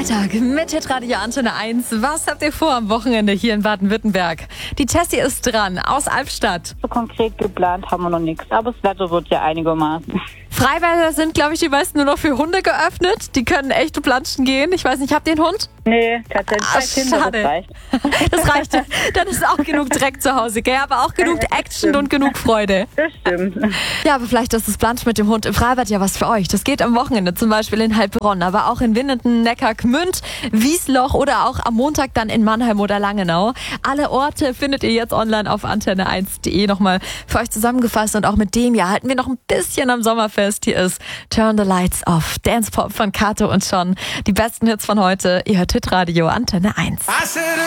Freitag mit Hitradio Antenne 1. Was habt ihr vor am Wochenende hier in Baden-Württemberg? Die Jessie ist dran, aus Albstadt. So konkret geplant haben wir noch nichts, aber das Wetter wird ja einigermaßen. Freibäder sind, glaube ich, die meisten nur noch für Hunde geöffnet. Die können echt planschen gehen. Ich weiß nicht, habt ihr einen Hund? Nee, tatsächlich 2 Kinder, schade. das reicht. Das reicht. Dann ist auch genug Dreck zu Hause, gell? Aber auch genug Action und genug Freude. Das stimmt. Ja, aber vielleicht ist das Planschen mit dem Hund im Freibad ja was für euch. Das geht am Wochenende, zum Beispiel in Heilbronn, aber auch in Winnenden, Neckargmünd, Wiesloch oder auch am Montag dann in Mannheim oder Langenau. Alle Orte findet ihr jetzt online auf antenne1.de nochmal für euch zusammengefasst. Und auch mit dem Jahr halten wir noch ein bisschen am Sommerfest. Hier ist Turn the Lights Off, Dance Pop von Kato und John. Die besten Hits von heute. Ihr hört Hitradio Antenne 1.